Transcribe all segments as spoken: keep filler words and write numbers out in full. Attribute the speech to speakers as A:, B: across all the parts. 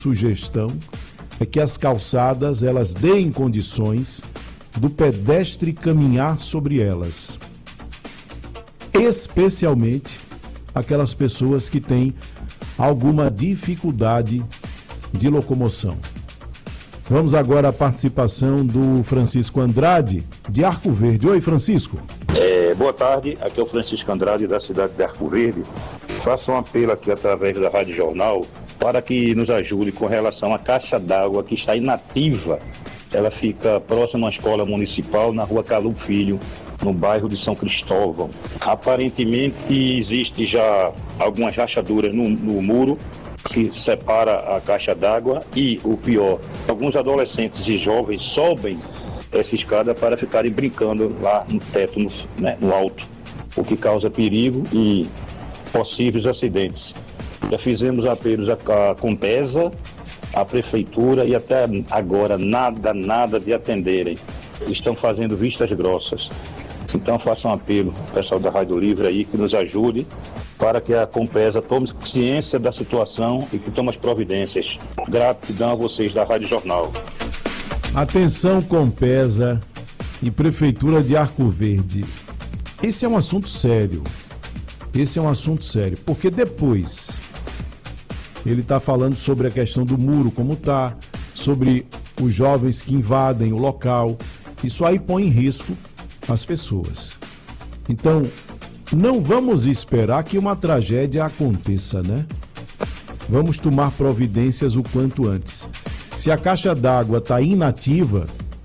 A: sugestão é que as calçadas elas deem condições do pedestre caminhar sobre elas, especialmente aquelas pessoas que têm alguma dificuldade de locomoção. Vamos agora à participação do Francisco Andrade, de Arco Verde. Oi, Francisco.
B: É, boa tarde, aqui é o Francisco Andrade, da cidade de Arco Verde. Faço um apelo aqui através da Rádio Jornal para que nos ajude com relação à caixa d'água que está inativa. Ela fica próxima à escola municipal, na rua Calum Filho, no bairro de São Cristóvão. Aparentemente existe já algumas rachaduras no, no muro que separa a caixa d'água e, o pior, alguns adolescentes e jovens sobem essa escada para ficarem brincando lá no teto, no, né, no alto, o que causa perigo e possíveis acidentes. Já fizemos apelos à Compesa, à Prefeitura e até agora nada, nada de atenderem. Estão fazendo vistas grossas. Então faço um apelo ao pessoal da Rádio Livre aí que nos ajude para que a Compesa tome ciência da situação e que tome as providências. Gratidão a vocês da Rádio Jornal.
A: Atenção, Compesa e Prefeitura de Arco Verde. Esse é um assunto sério. Esse é um assunto sério, porque depois ele está falando sobre a questão do muro como está, sobre os jovens que invadem o local. Isso aí põe em risco as pessoas. Então, não vamos esperar que uma tragédia aconteça, né? Vamos tomar providências o quanto antes. Se a caixa d'água está inativa,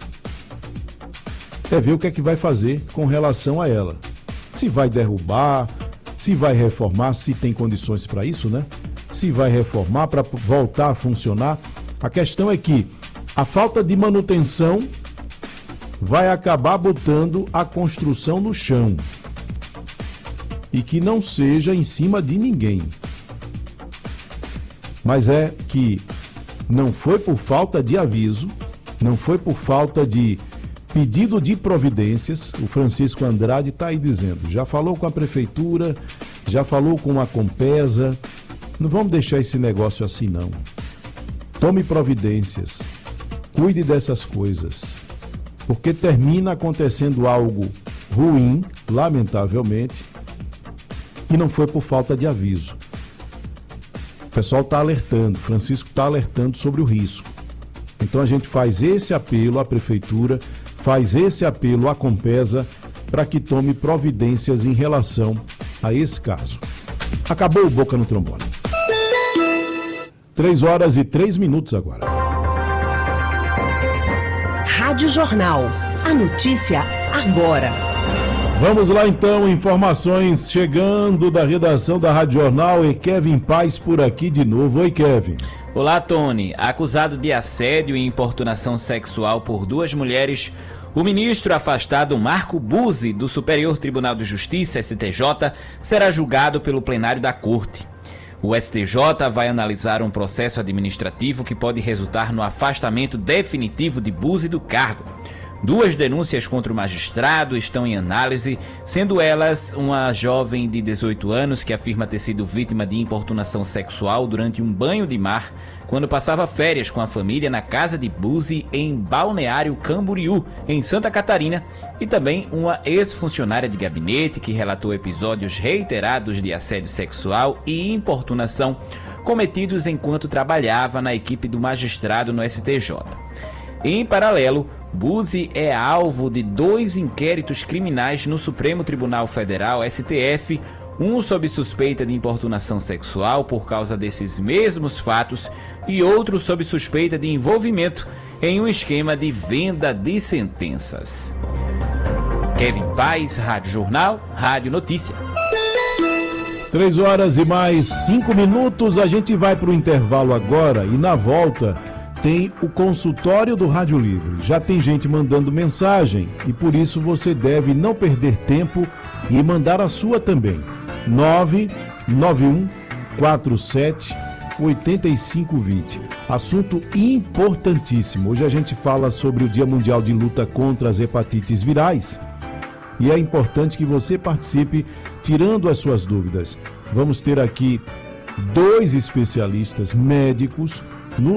A: é ver o que é que vai fazer com relação a ela. Se vai derrubar, se vai reformar, se tem condições para isso, né? Se vai reformar para voltar a funcionar. A questão é que a falta de manutenção vai acabar botando a construção no chão. E que não seja em cima de ninguém. Mas é que não foi por falta de aviso, não foi por falta de pedido de providências. O Francisco Andrade está aí dizendo, já falou com a Prefeitura, já falou com a Compesa. Não vamos deixar esse negócio assim, não. Tome providências, cuide dessas coisas, porque termina acontecendo algo ruim, lamentavelmente, e não foi por falta de aviso. O pessoal está alertando, Francisco está alertando sobre o risco. Então a gente faz esse apelo à Prefeitura, faz esse apelo à Compesa para que tome providências em relação a esse caso. Acabou o Boca no Trombone. Três horas e três minutos agora.
C: Rádio Jornal. A notícia agora.
A: Vamos lá então, informações chegando da redação da Rádio Jornal e Kevin Paz por aqui de novo. Oi, Kevin.
D: Olá, Tony. Acusado de assédio e importunação sexual por duas mulheres, o ministro afastado Marco Buzzi, do Superior Tribunal de Justiça, S T J, será julgado pelo plenário da Corte. O S T J vai analisar um processo administrativo que pode resultar no afastamento definitivo de Buzzi do cargo. Duas denúncias contra o magistrado estão em análise, sendo elas uma jovem de dezoito anos que afirma ter sido vítima de importunação sexual durante um banho de mar, quando passava férias com a família na casa de Buzzi em Balneário Camboriú, em Santa Catarina, e também uma ex-funcionária de gabinete que relatou episódios reiterados de assédio sexual e importunação cometidos enquanto trabalhava na equipe do magistrado no S T J. Em paralelo, Buzzi é alvo de dois inquéritos criminais no Supremo Tribunal Federal, S T F, um sob suspeita de importunação sexual por causa desses mesmos fatos e outro sob suspeita de envolvimento em um esquema de venda de sentenças. Kevin Paz, Rádio Jornal, Rádio Notícia.
A: Três horas e mais cinco minutos, a gente vai para o intervalo agora e na volta tem o consultório do Rádio Livre. Já tem gente mandando mensagem e por isso você deve não perder tempo e mandar a sua também. nove nove um quatro sete oito cinco dois zero. Assunto importantíssimo. Hoje a gente fala sobre o Dia Mundial de Luta contra as Hepatites Virais e é importante que você participe tirando as suas dúvidas. Vamos ter aqui dois especialistas médicos